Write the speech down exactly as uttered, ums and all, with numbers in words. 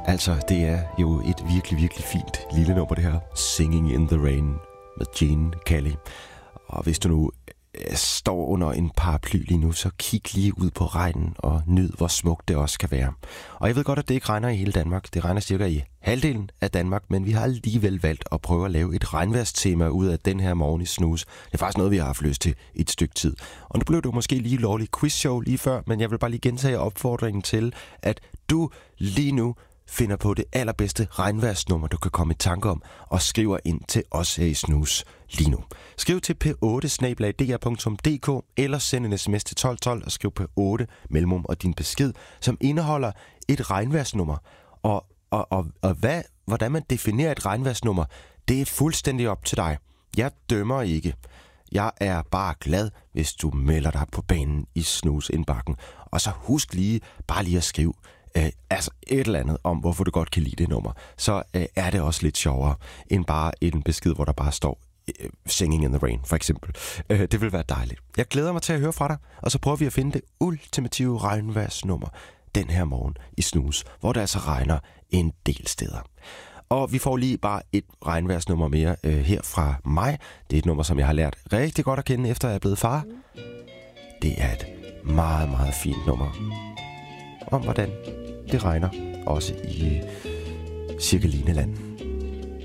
Altså, det er jo et virkelig, virkelig fint lille nummer, det her. Singing in the Rain med Gene Kelly. Og hvis du nu øh, står under en paraply lige nu, så kig lige ud på regnen og nyd, hvor smukt det også kan være. Og jeg ved godt, at det ikke regner i hele Danmark. Det regner cirka i halvdelen af Danmark, men vi har alligevel valgt at prøve at lave et regnvejrstema ud af den her morgen i Snooze. Det er faktisk noget, vi har haft lyst til i et stykke tid. Og nu blev det jo måske lige lovligt quizshow lige før, men jeg vil bare lige gentage opfordringen til, at du lige nu finder på det allerbedste regnværsnummer, du kan komme i tanke om, og skriver ind til os her i Snooze lige nu. Skriv til p otte snabel-a d r punktum d k eller send en sms til tolv tolv og skriv p otte mellemrum og din besked, som indeholder et regnværsnummer. Og, og, og, og hvad, hvordan man definerer et regnværsnummer, det er fuldstændig op til dig. Jeg dømmer ikke. Jeg er bare glad, hvis du melder dig på banen i Snooze-indbakken. Og så husk lige, bare lige at skrive Uh, altså et eller andet om, hvorfor du godt kan lide det nummer, så uh, er det også lidt sjovere, end bare en besked, hvor der bare står uh, Singing in the Rain, for eksempel. Uh, det vil være dejligt. Jeg glæder mig til at høre fra dig, og så prøver vi at finde det ultimative regnværsnummer den her morgen i Snooze, hvor det altså regner en del steder. Og vi får lige bare et regnværsnummer mere uh, her fra mig. Det er et nummer, som jeg har lært rigtig godt at kende, efter jeg er blevet far. Det er et meget, meget fint nummer om, hvordan det regner også i Cirkelineland.